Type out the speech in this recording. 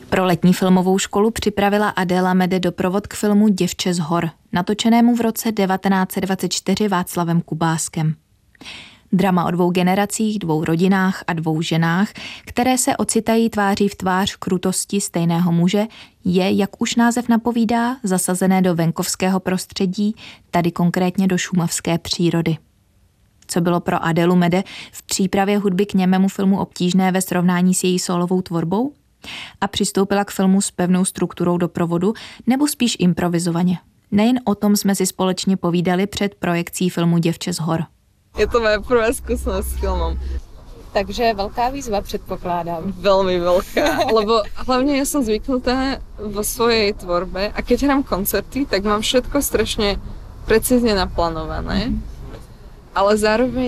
Pro letní filmovou školu připravila Adéla Mede doprovod k filmu Děvče z hor, natočenému v roce 1924 Václavem Kubáskem. Drama o 2 generacích, 2 rodinách a 2 ženách, které se ocitají tváří v tvář krutosti stejného muže, je, jak už název napovídá, zasazené do venkovského prostředí, tady konkrétně do šumavské přírody. Co bylo pro Adélu Mede v přípravě hudby k němému filmu obtížné ve srovnání s její sólovou tvorbou? A přistoupila k filmu s pevnou strukturou doprovodu nebo spíš improvizovaně? Nejen o tom jsme si společně povídali před projekcí filmu Děvče z hor. Je to moja prvá skúsenosť s filmom. Takže veľká výzva predpokladám. Veľmi veľká, lebo hlavne ja som zvyknutá vo svojej tvorbe a keď hrám koncerty, tak mám všetko strašne precízne naplánované, ale zároveň